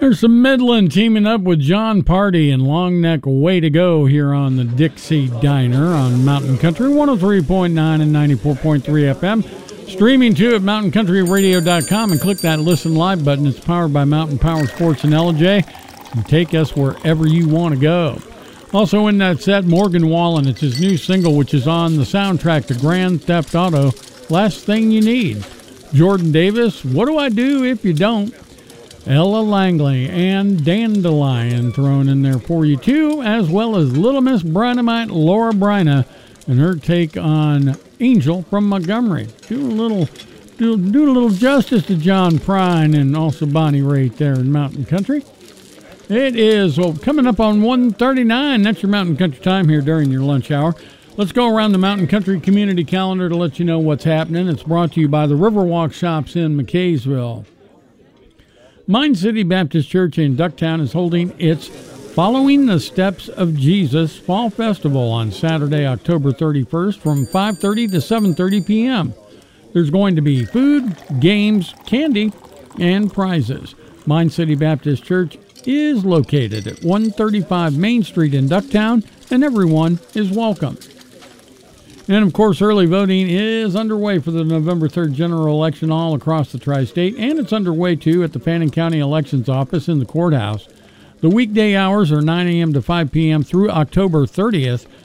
There's some Midland teaming up with John Party and Long Neck Way to Go here on the Dixie Diner on Mountain Country 103.9 and 94.3 FM. Streaming too at mountainCountryRadio.com and click that Listen Live button. It's powered by Mountain Power Sports and LJ. And take us wherever you want to go. Also in that set, Morgan Wallen. It's his new single, which is on the soundtrack to Grand Theft Auto, Last Thing You Need. Jordan Davis, What Do I Do If You Don't? Ella Langley and Dandelion thrown in there for you too, as well as Little Miss Brynamite Laura Bryna and her take on Angel from Montgomery. Do a little justice to John Prine and also Bonnie Raitt there in Mountain Country. It is coming up on 1:39. That's your Mountain Country time here during your lunch hour. Let's go around the Mountain Country community calendar to let you know what's happening. It's brought to you by the Riverwalk Shops in McKaysville. Mine City Baptist Church in Ducktown is holding its Following the Steps of Jesus Fall Festival on Saturday, October 31st from 5:30 to 7:30 p.m. There's going to be food, games, candy, and prizes. Mine City Baptist Church is located at 135 Main Street in Ducktown, and everyone is welcome. And, of course, early voting is underway for the November 3rd general election all across the tri-state, and it's underway, too, at the Fannin County Elections Office in the courthouse. The weekday hours are 9 a.m. to 5 p.m. through October 30th.